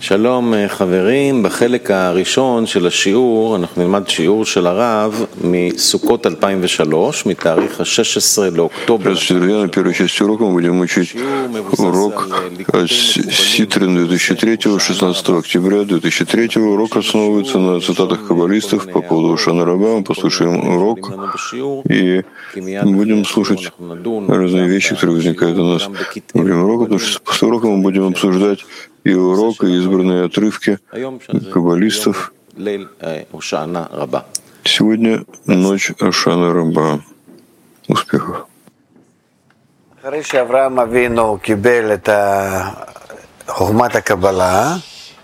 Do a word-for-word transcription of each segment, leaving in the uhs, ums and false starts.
שלום חברים, בחלק הראשון של השיעור אנחנו נלמד שיעור של הרב מסוכות אלפיים ושלוש, מתאריך ה-шестого עשרה לאוקטובר. Здравствуйте, друзья. На первой части урока мы будем учить урок Ситрин две тысячи третьего, шестнадцатого октября две тысячи третьего. Урок основывается на цитатах каббалистов по поводу Шана Раба. Мы послушаем урок и будем слушать разные вещи, которые возникают у нас во время урока, потому что после урока мы будем обсуждать и урок, и избранные отрывки каббалистов. Сегодня ночь Шана Раба. Успехов. אחרי שאברהם אבינו קיבל את חוכמת הקבלה,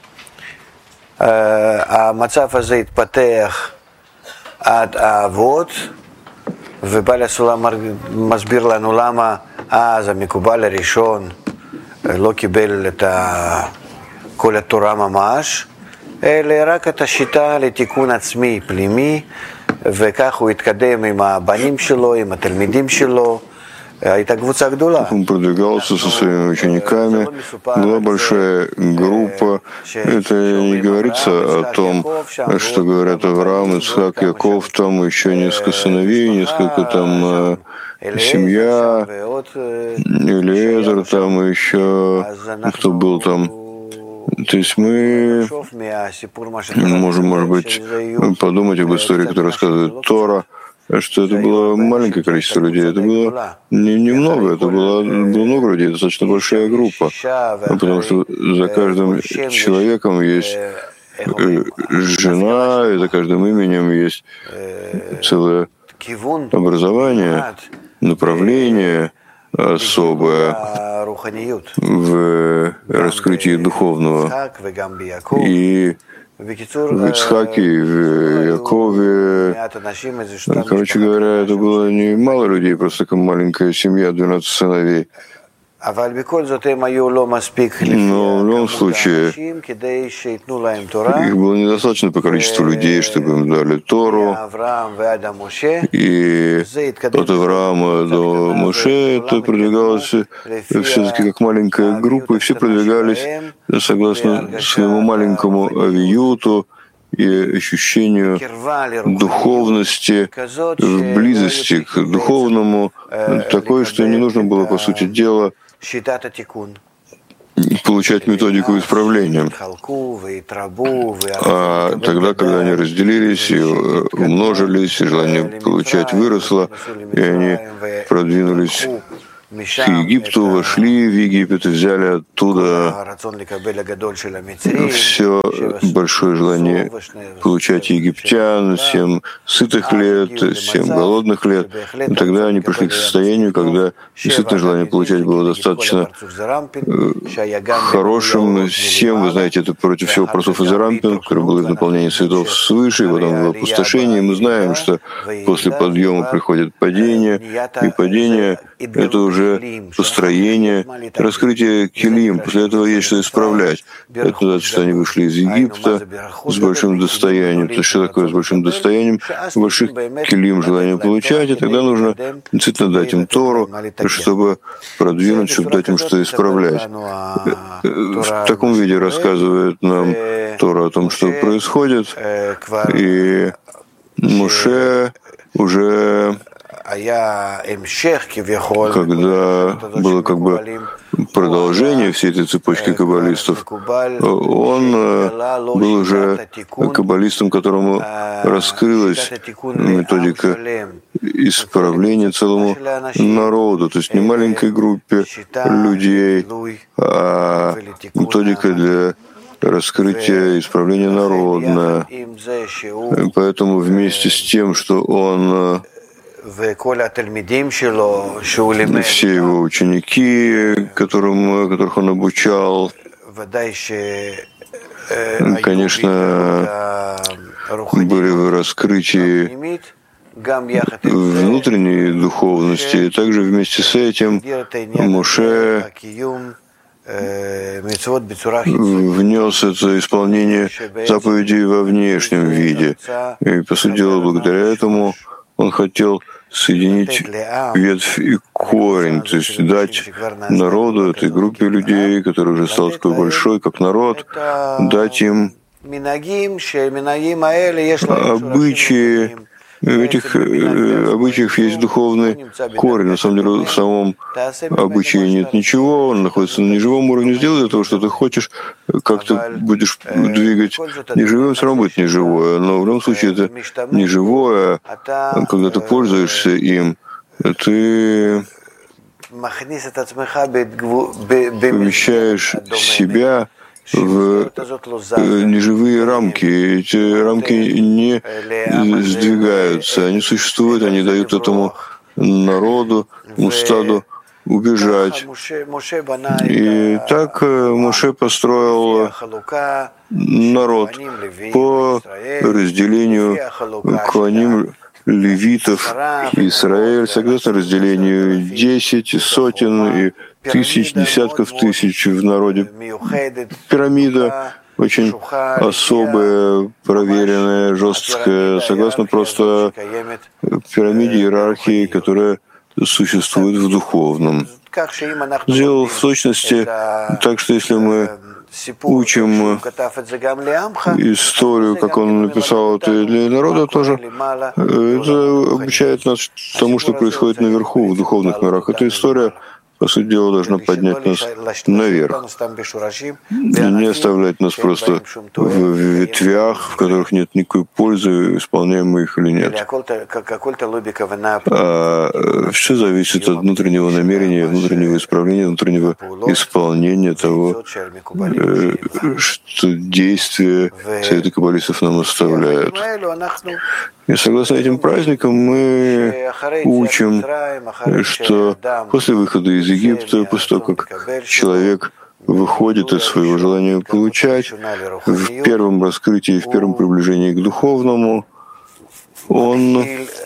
המצב הזה התפתח עד האבות, ובעל הסולם מסביר לנו למה אז המקובל הראשון לא קיבל את כל התורה ממש, אלא רק את השיטה לתיקון עצמי פנימי, וכך הוא התקדם עם הבנים שלו, עם התלמידים שלו. Он продвигался со своими учениками, была большая группа. Это не говорится о том, что говорят Авраам, Ицхак, Яков, там еще несколько сыновей, несколько там семья, Элиезер, там еще кто был там. То есть мы можем, может быть, подумать об истории, которую рассказывает Тора, что это было маленькое количество людей, это было не, немного, это было, было много людей, достаточно большая группа, потому что за каждым человеком есть жена, и за каждым именем есть целое образование, направление особое в раскрытии духовного. И в Ицхаке, и в Якове. Короче говоря, это было не мало людей, просто как маленькая семья, двенадцать сыновей. Но в любом случае, их было недостаточно по количеству людей, чтобы им дали Тору. И от Авраама до Моше это продвигалось все-таки как маленькая группа, и все продвигались согласно своему маленькому авиюту и ощущению духовности, в близости к духовному, такой, что не нужно было, по сути дела, получать методику исправления. А тогда, когда они разделились и умножились, и желание получать выросло, и они продвинулись к Египту, вошли в Египет и взяли оттуда все большое желание получать египтян, семь сытых лет, семь голодных лет. И тогда они пришли к состоянию, когда действительно желание получать было достаточно хорошим. Семь, вы знаете, это против всего просов из Рампин, который был из наполнения цветов свыше, и потом было опустошение. Мы знаем, что после подъема приходит падение, и падение — это уже построение, раскрытие килим. После этого есть что исправлять. Это значит, что они вышли из Египта с большим достоянием. То есть что такое с большим достоянием? Больших килим, желание получать, и тогда нужно действительно дать им Тору, чтобы продвинуть, чтобы дать им что исправлять. В таком виде рассказывает нам Тора о том, что происходит, и Моше уже, когда было как бы продолжение всей этой цепочки каббалистов, он был уже каббалистом, которому раскрылась методика исправления целому народу, то есть не маленькой группе людей, а методика для раскрытия исправления народа. Поэтому вместе с тем, что он, все его ученики, которым, которых он обучал, конечно, были в раскрытии внутренней духовности, и также вместе с этим Моше внес это исполнение заповедей во внешнем виде. И, по сути дела, благодаря этому он хотел соединить ветвь и корень, то есть дать народу, этой группе людей, которая уже стала такой большой, как народ, дать им обычаи. В этих э, обычаях есть духовный корень. На самом деле в самом обычае нет ничего, он находится на неживом уровне. Сделай для того, что ты хочешь, как ты будешь двигать неживым, все равно будет неживое. Но в любом случае это неживое, когда ты пользуешься им, ты помещаешь себя в неживые рамки. Эти рамки не сдвигаются, они существуют, они дают этому народу, стаду убежать. И так Моше построил народ по разделению коаним левитов Израиль, согласно разделению десять, сотен и тысяч, десятков тысяч в народе. Пирамида очень особая, проверенная, жесткая, согласно просто пирамиде иерархии, которая существует в духовном. Сделал в точности так, что если мы учим историю, как он написал это для народа тоже, это обучает нас тому, что происходит наверху, в духовных мирах. Эта история, по сути дела, должна поднять нас наверх, не оставлять нас просто в ветвях, в которых нет никакой пользы, исполняем мы их или нет. А все зависит от внутреннего намерения, внутреннего исправления, внутреннего исполнения того, что действия Совета Каббалистов нам оставляют. И согласно этим праздникам мы учим, что после выхода из Египта, после того, как человек выходит из своего желания получать, в первом раскрытии, в первом приближении к духовному, он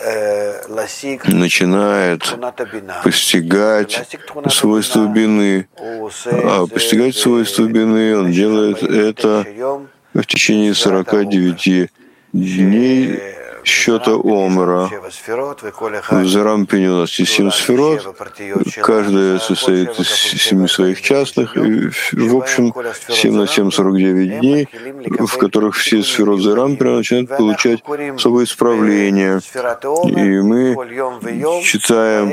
начинает постигать свойства бины. А постигать свойства бины он делает это в течение сорока девяти дней счета Омера. В Зарампине у нас есть семь сферот, каждая состоит из семи своих частных, и в общем семь на семь — сорок девять дней, в которых все сферот Зарампина начинают получать особое исправление. И мы читаем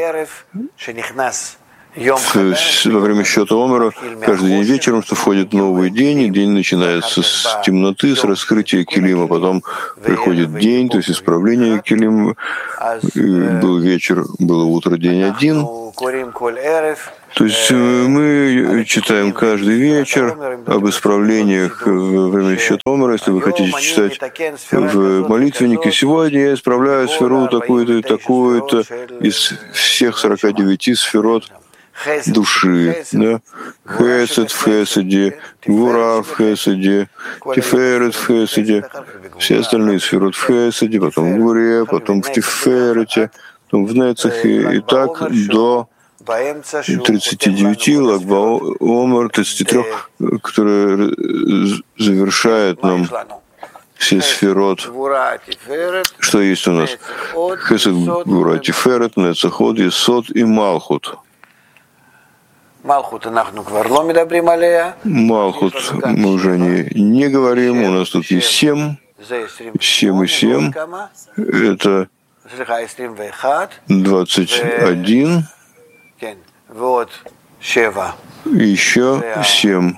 во время счета Омера каждый день вечером, что входит новый день, и день начинается с темноты, с раскрытия килима, потом приходит день, то есть исправление килима. Был вечер, было утро, день один. То есть мы читаем каждый вечер об исправлениях во время счета Омера. Если вы хотите читать в молитвеннике, сегодня я исправляю сферу такую-то и такую-то из всех сорока девяти сферот души, да? Хесед в Хеседе, Гвура в Хеседе, Тиферет в Хеседе, все остальные сферот в Хеседе, потом в Гвуре, потом в Тиферете, потом в Нецахе, и так до тридцати девяти Lag BaOmer, тридцати трёх, которые завершают нам все сферот, что есть у нас. Хесед, Гвура, Тиферет, Нецах, Есод и Малхут. Малхут мы уже не, не говорим, у нас тут есть семь, семь и семь, это двадцать один, и еще семь,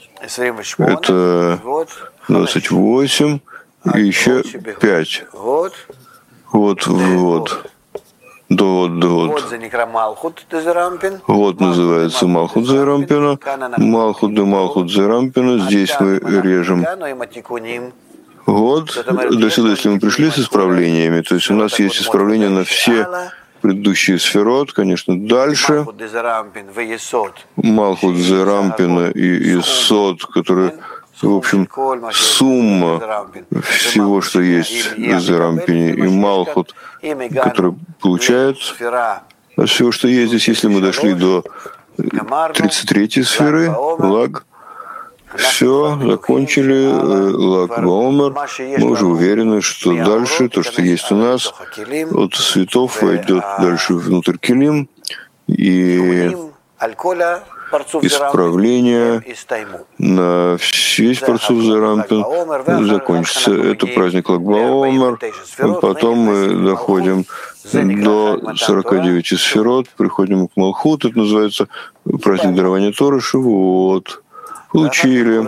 это двадцать восемь, и еще пять, вот, вот. Довод, довод. Вот называется Малхут Зерампина. Малхут де Малхут Зерампина. Здесь мы режем. Вот. До сюда, если мы пришли с исправлениями, то есть у нас есть исправление на все предыдущие сферот, конечно, дальше. Малхут Зерампина и Есод, которые, в общем, сумма всего, что есть в Зерампине, и Малхут, который получает всего, что есть здесь. Если мы дошли до тридцать третьей сферы, Лаг, Все, закончили Лаг Баомер. Мы уже уверены, что дальше, то, что есть у нас, от цветов войдет дальше внутрь килим, и исправление на весь парцуф Зерампин закончится. Это праздник Лаг Баомер. Потом мы доходим до сорока девяти сферот, приходим к Малхут, это называется праздник дарования Торы, Шивот. Получили.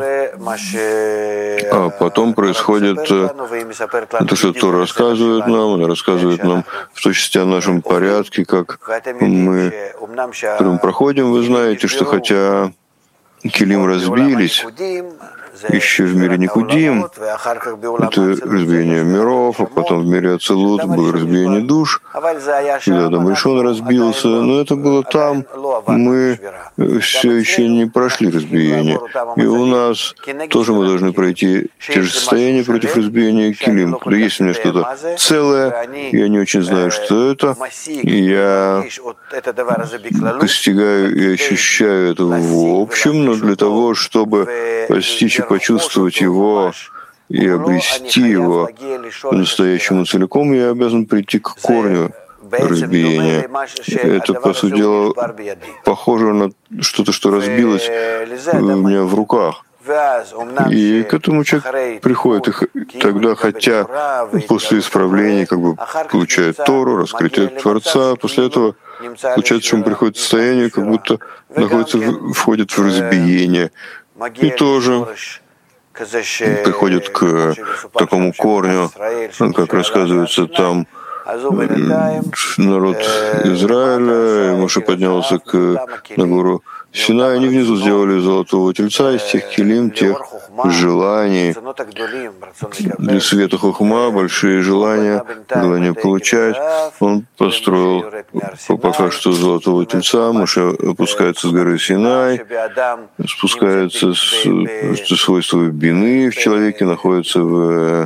А потом происходит то, что Тора рассказывает нам, она рассказывает нам в точности о нашем порядке, как мы проходим. Вы знаете, что хотя килим разбились, еще в мире Никудим, это разбиение миров, а потом в мире Ацелут было разбиение душ, когда Адам Ришон разбился, но это было там, мы все еще не прошли разбиение. И у нас тоже мы должны пройти те же состояния против разбиения килим. Когда есть у меня что-то целое, я не очень знаю, что это, и я постигаю и ощущаю это в общем, но для того, чтобы постичь и почувствовать его и обрести его по-настоящему целиком, я обязан прийти к корню разбиения. Это, по сути дела, похоже на что-то, что разбилось у меня в руках. И к этому человек приходит, и тогда, хотя после исправления как бы получает Тору, раскрытие Творца, после этого получается, что он приходит в состояние, как будто находится, входит в разбиение. И тоже приходит к такому корню, как рассказывается там, народ Израиля, Моше поднялся к, на гору Синай, они внизу сделали золотого тельца из тех килим, тех желаний. Для света хохма большие желания, желание получать. Он построил пока что золотого тельца, Моше опускается с горы Синай, спускается с, с свойства бины в человеке, находится в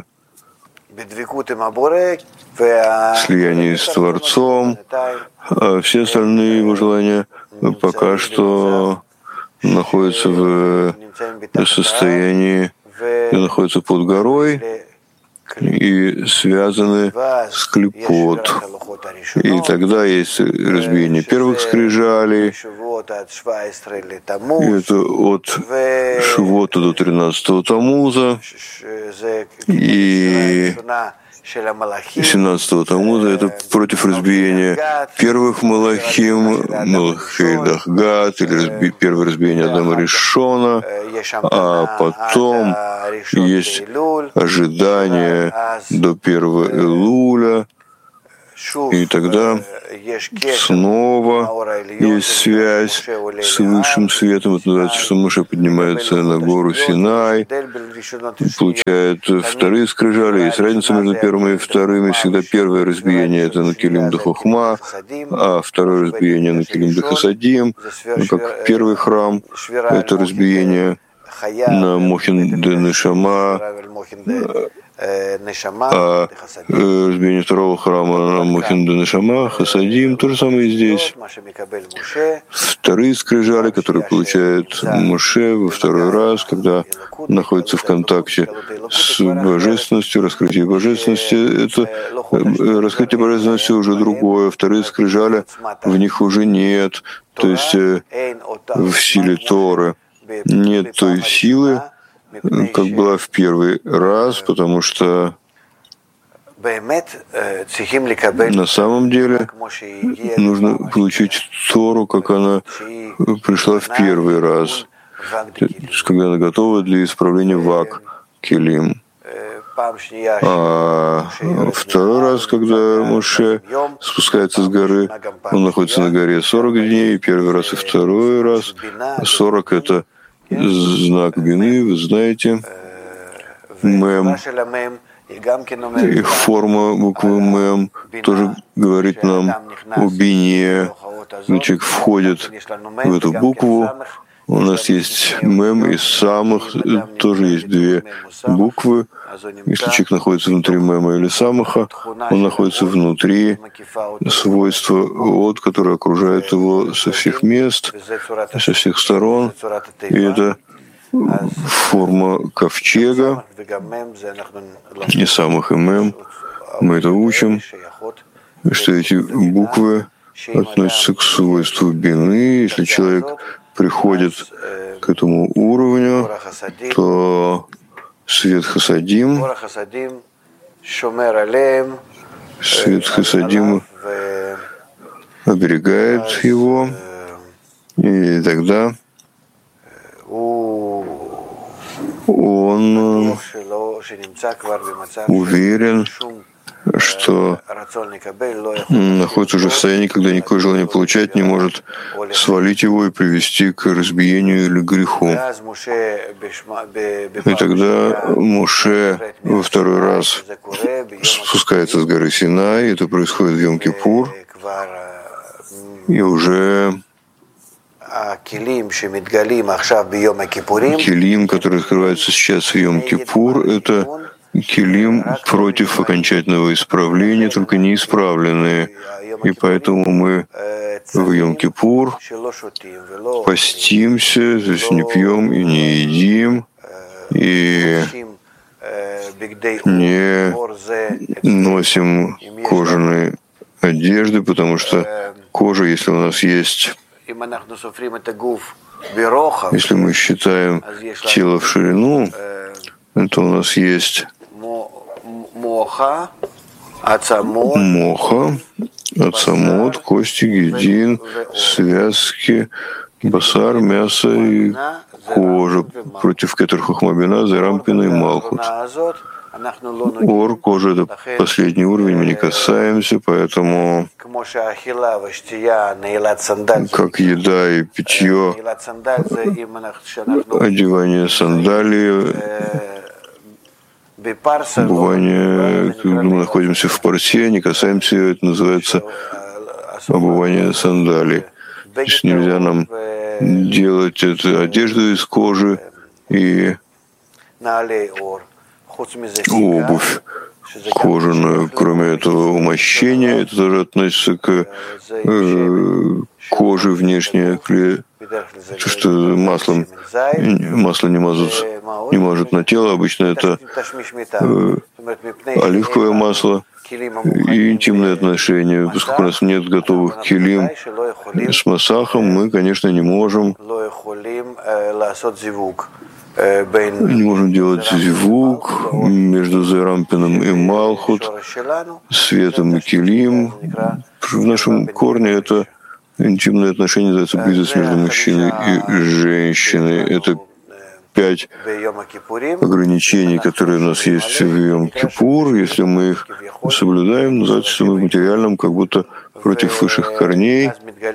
слиянии с Творцом, а все остальные его желания пока что находятся в состоянии, находятся под горой и связаны с клипот. И тогда есть разбиение первых скрижалей, и это от Шивота до тринадцатого Тамуза, и семнадцатого Тамуза — это против разбиения первых Малахим, Малахей Дахгат, или разби, первое разбиение Адама Ришона, а потом есть ожидание до первого Элуля, и тогда снова есть связь с высшим светом. Это называется, что Моше поднимается на гору Синай, получает вторые скрижали. Есть разница между первым и вторым. И всегда первое разбиение — это на килим де хохма, а второе разбиение на килим де хасадим. Ну, как первый храм — это разбиение на мохин де нешама, а разбиение второго храма на Мохин де Нешама, Хасадим, то же самое и здесь. Вторые скрижали, которые получает Моше во второй раз, когда находится в контакте с божественностью, раскрытие божественности, это раскрытие божественности уже другое. Вторые скрижали, в них уже нет, то есть в силе Торы нет той силы, как была в первый раз, потому что на самом деле нужно получить Тору, как она пришла в первый раз, когда она готова для исправления вак килим. А второй раз, когда Моше спускается с горы, он находится на горе сорок дней, первый раз и второй раз. сорок — это знак бины, вы знаете, мем, их форма буквы мем тоже говорит нам о бине. Когда человек входит в эту букву, у нас есть мем из самых, тоже есть две буквы. Если человек находится внутри мема или самаха, он находится внутри свойства от, которое окружает его со всех мест, со всех сторон. И это форма ковчега, и самых и мем. Мы это учим, что эти буквы относятся к свойству бины. Если человек приходит к этому уровню, то свет хасадим, свет хасадим оберегает его, и тогда он уверен, что находится уже в состоянии, когда никакое желание получать не может свалить его и привести к разбиению или греху. И тогда Моше во второй раз спускается с горы Синай, это происходит в Йом-Кипур, и уже Килим, который открывается сейчас в Йом-Кипур, это килим против окончательного исправления, только неисправленные. И поэтому мы в Йом-Кипур постимся, то есть не пьем и не едим, и не носим кожаные одежды, потому что кожа, если у нас есть, если мы считаем тело в ширину, то у нас есть моха, ацамот, кости, гедин, связки, басар, мясо и кожа, против которых хохмабина, зарампина и малхут. Ор, кожа — это последний уровень, мы не касаемся, поэтому как еда и питье, одевание сандалий, обувание, когда мы находимся в парсе, не касаемся, это называется обувание сандалий. То есть нельзя нам делать эту одежду из кожи и обувь кожаную. Кроме этого умощения, это тоже относится к э, коже внешней, то, что маслом, масло не мазут, не мажут на тело, обычно это э, оливковое масло и интимные отношения. Поскольку у нас нет готовых килим с масахом, мы, конечно, не можем не можем делать зивук между Зерампином и Малхут, светом и килим. В нашем корне это интимные отношения, называется близость между мужчиной и женщиной. Это пять ограничений, которые у нас есть в Йом-Кипур. Если мы их соблюдаем, называется, что мы в материальном как будто против высших корней.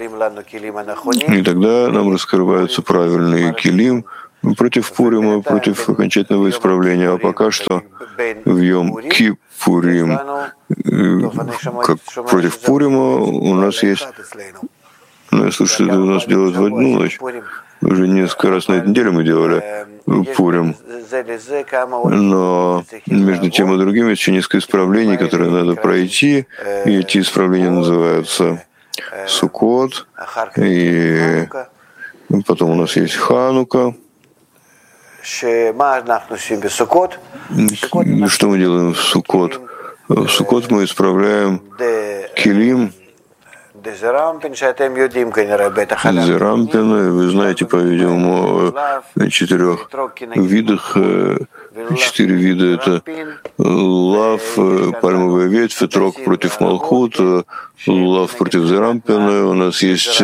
И тогда нам раскрываются правильные килим против Пурима, против окончательного исправления. А пока что в Йом-Кипурим, как против Пурима, у нас есть... Ну, я слышу, это у нас делают в одну ночь. Уже несколько раз на этой неделе мы делали Пурим. Но между тем и другим есть еще несколько исправлений, которые надо пройти. И эти исправления называются Суккот. И потом у нас есть Ханука. Что мы делаем в Суккот? В Суккот мы исправляем килим Зерампина. Вы знаете, по-видимому, о четырех видах. Четыре вида — это лав, пальмовая ветвь, этрог против Малхут, лав против Зерампина. У нас есть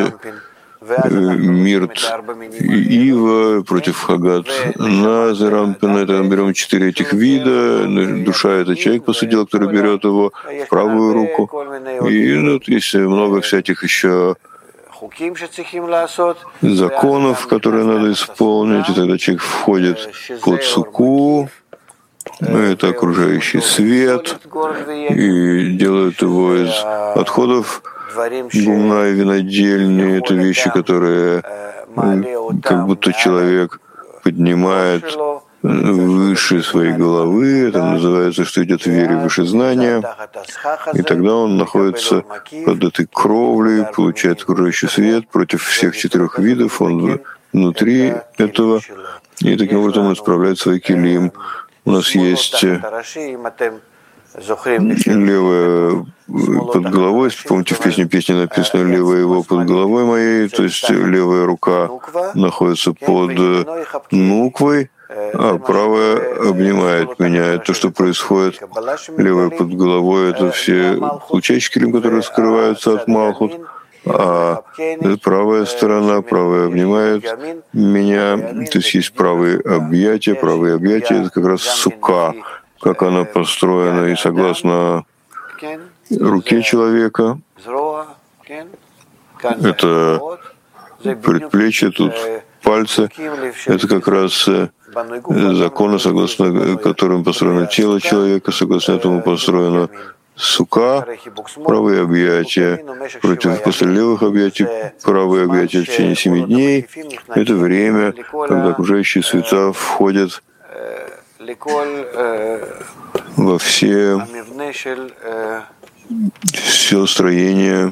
мирт и ива против Хагат на Зерампина. Это мы берем четыре этих вида. Душа — это человек, по сути дела, который берет его в правую руку. И ну, есть много всяких еще законов, которые надо исполнить. И тогда человек входит под суку, это окружающий свет, и делают его из отходов гумна и винодельни. Это вещи, которые как будто человек поднимает выше своей головы. Это называется, что идет в вере выше знания. И тогда он находится под этой кровлей, получает окружающий свет против всех четырех видов. Он внутри этого, и таким образом он исправляет свой килим. У нас есть левая под головой, помните, в песне песни написано «левая его под головой моей», то есть левая рука находится под нуквой, а правая обнимает меня. Это что происходит? Левая под головой — это все лучащие килим, которые скрываются от Малхут, а правая сторона, правая обнимает меня, то есть есть правые объятия, правые объятия — это как раз сука, как она построена, и согласно руке человека, это предплечье, тут пальцы, это как раз законы, согласно которым построено тело человека, согласно этому построена сука, правые объятия, против после левых объятий, правые объятия в течение семи дней. Это время, когда окружающие света входят во все, все строение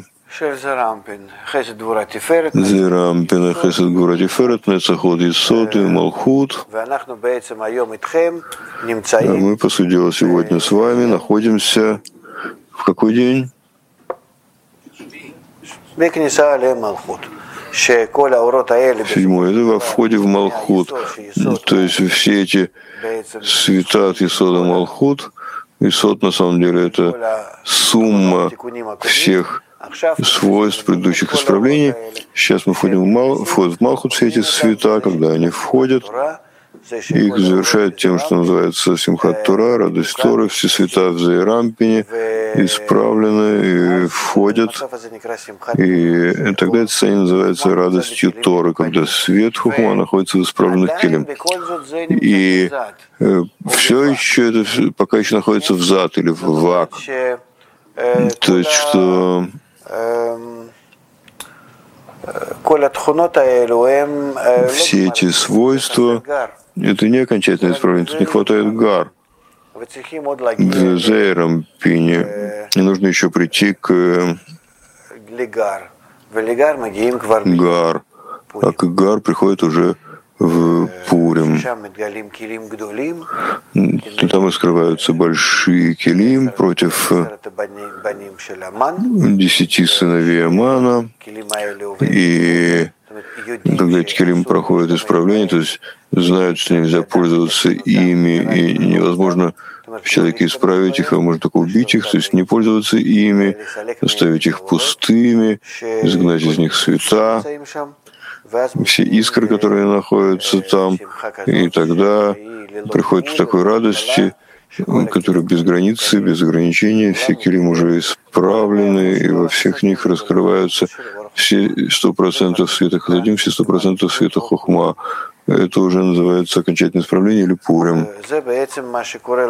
Зерампина, Хесед Гвура Тиферет, Нецахот Исод и Малхут. А мы, по сути дела, сегодня с вами находимся в какой день? Седьмой. Это во входе в Малхут. То есть все эти света от Исода Малхут. Исод, на самом деле, это сумма всех свойств предыдущих исправлений. Сейчас мы входим в, Мал, входят в Малхут, все эти света, когда они входят, их завершают тем, что называется Симхат Тора, радость Торы, все света в Зерампине исправлены и входят. И тогда это состояние называется радостью Торы, когда свет Хухма находится в исправленных килим. И все еще это пока еще находится в зад или в вак. То есть, что все эти свойства — это не окончательное исправление, тут не хватает гар. В Зерампине не нужно еще прийти к гар, а к гар приходит уже в Пурим. Там раскрываются большие килим против десяти сыновей Амана. И когда эти килим проходят исправление, то есть знают, что нельзя пользоваться ими, и невозможно в человеке исправить их, а можно только убить их, то есть не пользоваться ими, оставить их пустыми, изгнать из них света, все искры, которые находятся там, и тогда приходит к такой радости, которая без границы, без ограничений, все килим уже исправлены, и во всех них раскрываются все сто процентов света Хасидим, все сто процентов света Хохма. Это уже называется окончательное исправление или Пурим.